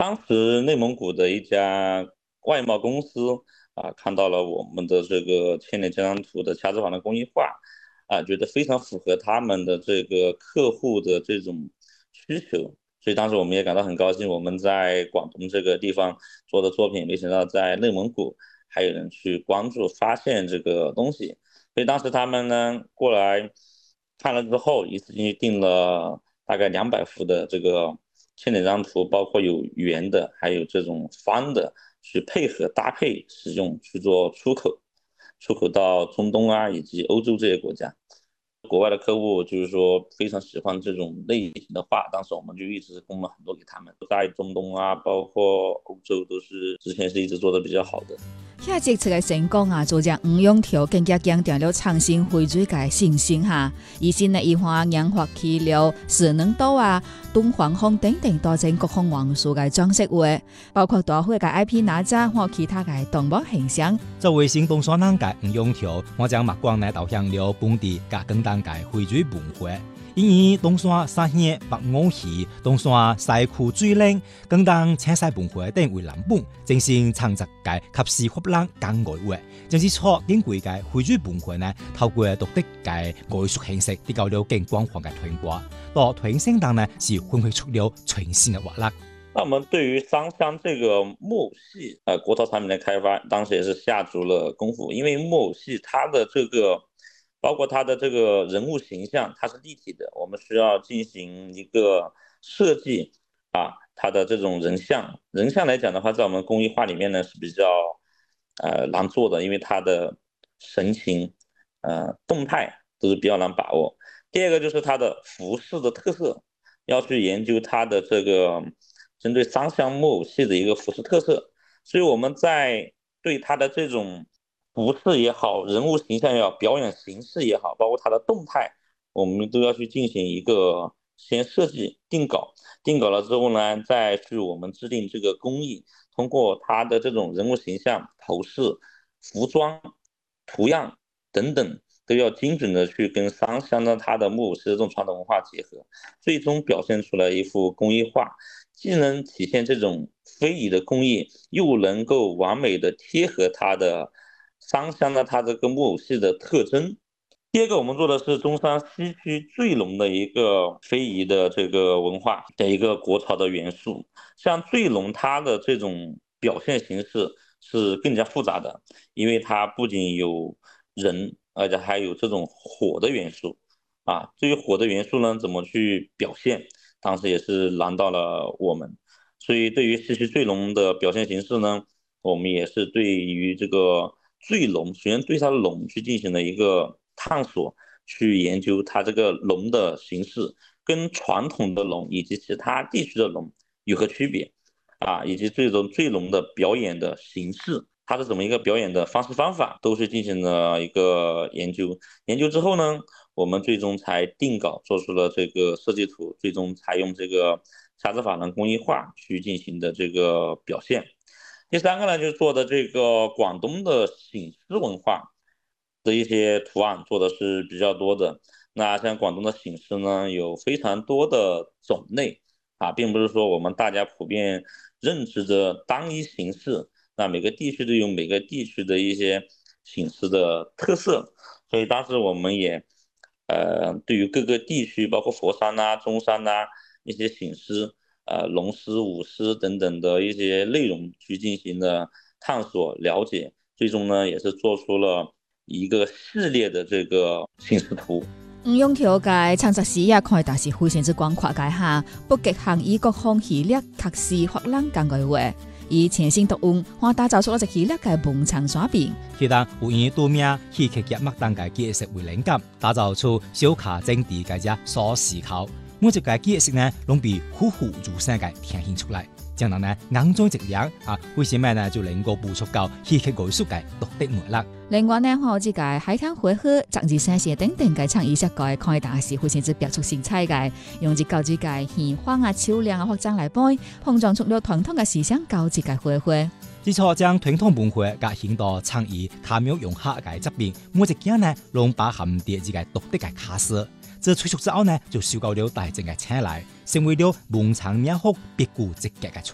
当时内蒙古的一家外贸公司看到了我们的这个千里江山图的掐字法的工艺画觉得非常符合他们的这个客户的这种需求，所以当时我们也感到很高兴。我们在广东这个地方做的作品，没想到在内蒙古还有人去关注发现这个东西，所以当时他们呢过来看了之后，一次性去订了大概200幅的这个千里江图，包括有圆的，还有这种方的，去配合搭配使用去做出口，出口到中东以及欧洲这些国家。国外的客户就是说非常喜欢这种类型的画，当时我们就一直供了很多给他们，在中东包括欧洲都是之前是一直做的比较好的。 遐这次嘅成功作者吴永条更加强调了创新绘水嘅信心哈。以前嘅油画、洋画、漆料、石能刀敦煌风等等多種各項元素嘅裝飾畫，包括大會嘅 IP 哪吒或其他嘅動物形象。 作為行動所能嘅吳永條，我將目光嚟投向了本地甲廣東嘅繪水文化。因為東山沙縣白鵝戲、東山西區水靈、廣東青西文化等為藍本，正是創作嘅及時發冷更外畫，正是錯經過嘅繪水文化呢，透過獨特嘅藝術形式，得到了更廣泛嘅傳播。到傳承當呢，是發揮出了全新嘅活力。 那我們對於桑香這個木偶戲國潮產品的開發，當時也是下足了功夫，因為木偶戲它的這個包括它的這個人物形象，它是立體的，我們需要進行一個設計它的這種人像來講的話，在我們工藝畫裡面呢是比較難做的，因為它的神情動態都是比較難把握。第二個就是它的服飾的特色，要去研究它的這個針對桑香木偶戲的一個服飾特色，所以我們在對它的這種服飾也好，人物形象也好，表演形式也好，包括它的動態，我們都要去進行一個先設計定稿，定稿了之後呢，再去我們制定這個工藝，通過它的這種人物形象、頭飾、服裝、圖樣等等，都要精準的去跟桑香的它的木偶戲的這種傳統文化結合，最終表現出來一幅工藝畫，既能體現這種非遺的工藝，又能夠完美的貼合它的桑香的它這個木偶戲的特徵。第二個，我們做的是中山西區最濃的一個非遺的這個文化的一個國潮的元素。像醉龍，它的這種表現形式是更加複雜的，因為它不僅有人，而且還有這種火的元素至於火的元素呢，怎麼去表現，當時也是難到了我們。所以對於西區醉龍的表現形式呢，我們也是對於這個醉龍，首先對它的龍去進行了一個探索，去研究它這個龍的形式跟傳統的龍以及其他地區的龍有何區別以及這種醉龍的表演的形式，它是怎麼一個表演的方式方法，都是進行了一個研究。研究之後呢，我們最終才定稿，做出了這個設計圖，最終才用這個掐字珐琅工藝畫去進行的這個表現。第三個呢，就是做的這個廣東的醒獅文化的一些圖案做的是比較多的。那像廣東的醒獅呢，有非常多的種類並不是說我們大家普遍認知的單一形式，那每個地區都有每個地區的一些醒獅的特色，所以當時我們也對於各個地區，包括佛山中山一些醒獅龍獅、舞獅等等的一些內容去進行了探索了解，最終呢也是做出了一個系列的這個醒獅圖。 吳永條嘅創作視野可以達是非常之廣闊嘅下，不極限以各項系列及時發冷更外畫，以全新獨運，或打造出一隻系列嘅文創產品。 其他有以多名戲劇節目等嘅記憶為靈感，打造出小卡整地嘅只所思考。每一個記憶呢，攏被栩栩如生嘅呈現出來，將人呢眼中一亮為什麼呢就能夠捕捉到戲劇藝術嘅獨特魅力。 另外呢，這個海灘會河、雜誌生寫等等嘅創意設計，可以打是非常之別出心裁嘅，用啲高質嘅鮮花秋涼或者來配，碰撞出了傳統嘅思想高質嘅繪畫。 之初將傳統文化加現代創意巧妙融合嘅質變，每一件呢攏包含啲自己獨特嘅卡司。這推出之後呢，就受到了大眾嘅青睞，成為了文創名學別具一格嘅存